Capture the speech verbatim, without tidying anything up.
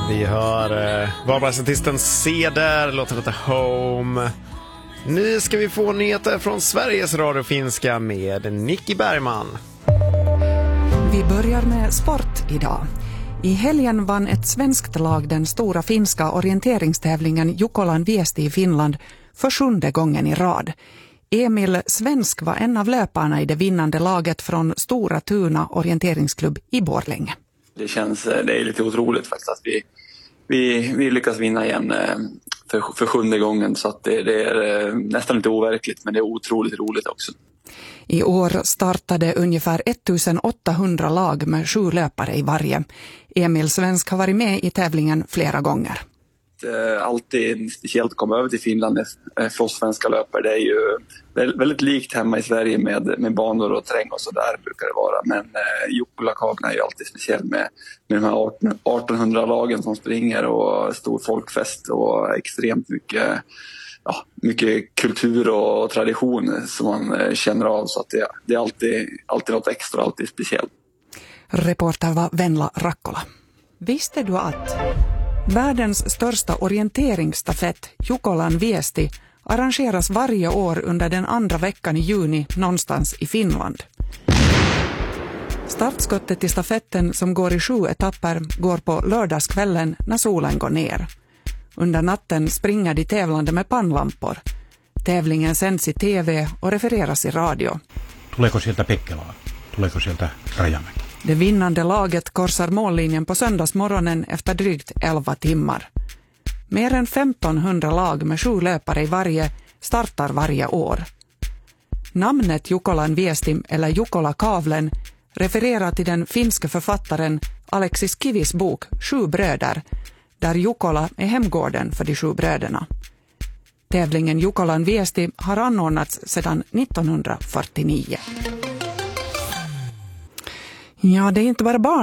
Vi hör eh, Varbergsartisten Ceder, låten heter Home. Nu ska vi få nyheter från Sveriges Radio Finska med Nicky Bergman. Vi börjar med sport idag. I helgen vann ett svenskt lag den stora finska orienteringstävlingen Jukolan Viesti i Finland för sjunde gången i rad. Emil Svensk var en av löparna i det vinnande laget från Stora Tuna orienteringsklubb i Borlänge. Det känns, det är lite otroligt faktiskt att vi, vi, vi lyckas vinna igen för, för sjunde gången, så att det, det är nästan lite overkligt, men det är otroligt roligt också. I år startade ungefär ettusenåttahundra lag med sju löpare i varje. Emil Svensk har varit med i tävlingen flera gånger. Alltid speciellt att komma över till Finland för oss svenska löpare. Det är ju väldigt likt hemma i Sverige med, med banor och terräng och så där brukar det vara. Men eh, Jukkolakagna är ju alltid speciellt med, med de här artonhundra-lagen som springer och stor folkfest och extremt mycket, ja, mycket kultur och tradition som man känner av. Så att det, det är alltid, alltid något extra, alltid speciellt. Reporter var Venla Rakkola. Visste du att världens största orienteringsstafett, Jukolan Viesti, arrangeras varje år under den andra veckan i juni någonstans i Finland. Startskottet till stafetten, som går i sju etapper, går på lördagskvällen när solen går ner. Under natten springer de tävlande med pannlampor. Tävlingen sänds i tv och refereras i radio. Tuleeko sieltä Pekkelaa? Tuleeko sieltä Rajamäki? Det vinnande laget korsar mållinjen på söndagsmorgonen efter drygt elva timmar. Mer än femtonhundra lag med sju löpare i varje startar varje år. Namnet Jukolan Viesti eller Jukola Kavlen refererar till den finska författaren Alexis Kivis bok Sju bröder, där Jukola är hemgården för de sju bröderna. Tävlingen Jukolan Viesti har anordnats sedan nittonhundrafyrtionio. Ja, det är inte bara barn